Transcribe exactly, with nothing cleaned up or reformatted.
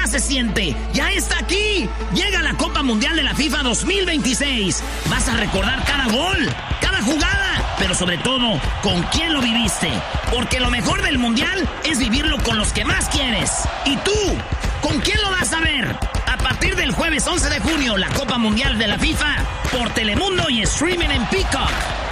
más se siente. ¡Ya está aquí! Llega la Copa Mundial de la FIFA dos mil veintiséis. Vas a recordar cada gol, cada jugada, pero sobre todo, con quién lo viviste. Porque lo mejor del Mundial es vivirlo con los que más quieres. ¿Y tú? ¿Con quién lo vas a ver? A partir del jueves once de junio, la Copa Mundial de la FIFA por Telemundo y streaming en Peacock.